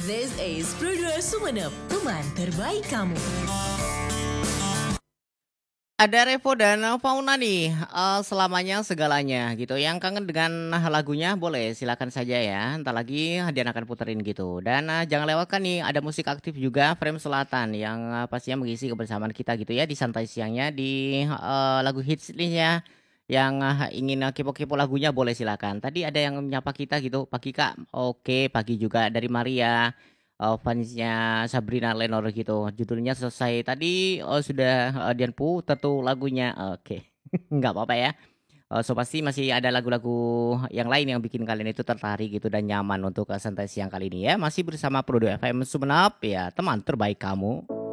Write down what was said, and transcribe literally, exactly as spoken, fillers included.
This is Produa Sumenep, teman terbaik kamu. Ada Revo dan Fauna nih, eee, selamanya segalanya gitu. Yang kangen dengan lagunya boleh silakan saja ya, entar lagi Dian akan puterin gitu. Dan, eee, jangan lewatkan nih ada musik aktif juga Frame Selatan yang, eee, pastinya mengisi kebersamaan kita gitu ya di santai siangnya di, eee, lagu hits nih ya. Yang, eh, ingin eh, kepo-kepo lagunya boleh silakan. Tadi ada yang menyapa kita gitu, "Pagi Kak." Oke, pagi juga dari Maria. Eee, fansnya Sabrina Lenor gitu, judulnya "Selesai." Tadi, eee, sudah, eee, Dian puter tuh lagunya, oke. Nggak apa-apa ya, eee, so pasti masih ada lagu-lagu yang lain yang bikin kalian itu tertarik gitu dan nyaman untuk, eee, santai siang kali ini ya. Masih bersama Prodo F M Sumenep ya, teman terbaik kamu.